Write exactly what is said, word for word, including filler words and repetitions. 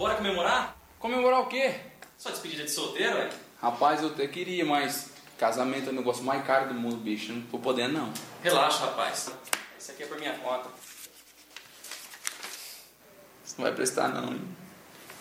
Bora comemorar? Comemorar o quê? Só despedida de solteiro, velho? Rapaz, eu até queria, mas casamento é o negócio mais caro do mundo, bicho. Eu não tô podendo, não. Relaxa, rapaz. Isso aqui é por minha conta. Isso não vai prestar, não, hein?